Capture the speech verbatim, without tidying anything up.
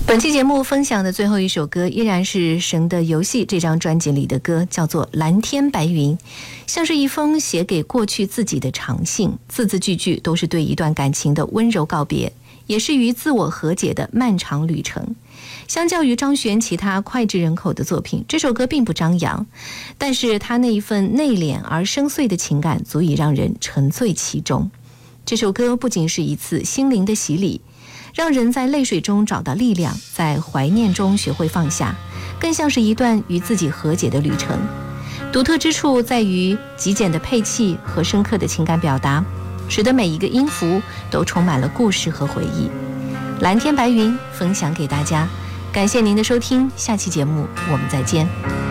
本期节目分享的最后一首歌依然是《神的游戏》这张专辑里的歌，叫做《蓝天白云》，像是一封写给过去自己的长信，字字句句都是对一段感情的温柔告别，也是与自我和解的漫长旅程。相较于张悬其他脍炙人口的作品，这首歌并不张扬，但是他那一份内敛而深邃的情感足以让人沉醉其中。这首歌不仅是一次心灵的洗礼，让人在泪水中找到力量，在怀念中学会放下，更像是一段与自己和解的旅程。独特之处在于极简的配器和深刻的情感表达，使得每一个音符都充满了故事和回忆。蓝天白云分享给大家，感谢您的收听，下期节目我们再见。